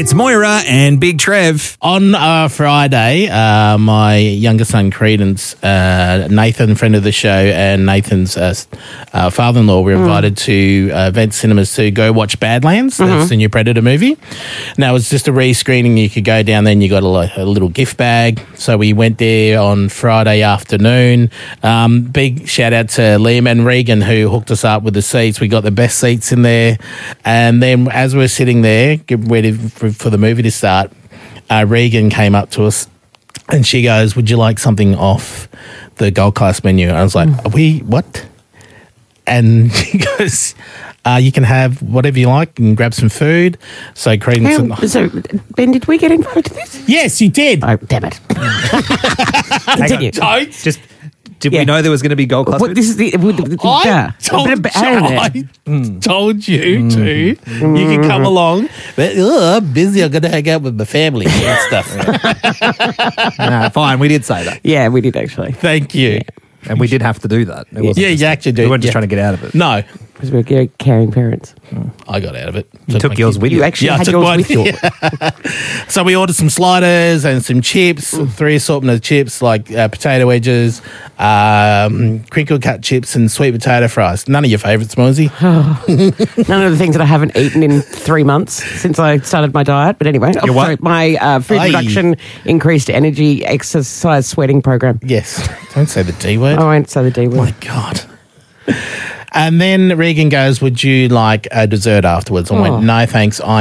It's Moira and Big Trev. On Friday, my younger son, Credence, Nathan, friend of the show, and Nathan's father-in-law were invited to Event Cinemas to go watch Badlands. That's the new Predator movie. Now, it's just a re-screening. You could go down there and you got a little gift bag. So we went there on Friday afternoon. Big shout-out to Liam and Regan, who hooked us up with the seats. We got the best seats in there. And then as we're sitting there, getting ready for the movie to start, Regan came up to us and she goes, "Would you like something off the Gold Class menu?" I was like, "Are we, what?" And she goes, "You can have whatever you like and grab some food." So Credence... So, Ben, did we get invited to this? Yes, you did. Oh, damn it. Continue. Did we know there was going to be Gold Class? This is the... I told you to. You can come along. But busy, I'm going to hang out with my family and stuff. Nah, fine, we did say that. Yeah, we did actually. Thank you. And we did have to do that. It wasn't Yeah, you actually do. We weren't just trying to get out of it. No, Because we're caring parents. I got out of it. You took yours with You you. actually Yeah, I had took yours mine. with you. So we ordered some sliders and some chips, 3 assortment of chips like potato wedges, crinkle cut chips, and sweet potato fries. None of your favourites, Mosey. None of the things that I haven't eaten in 3 months since I started my diet. But anyway, my food Aye. reduction, increased energy, exercise, sweating program. Yes. Don't say the D word. I won't say the D word. Oh my God. And then Regan goes, "Would you like a dessert afterwards?" I went, "No, thanks.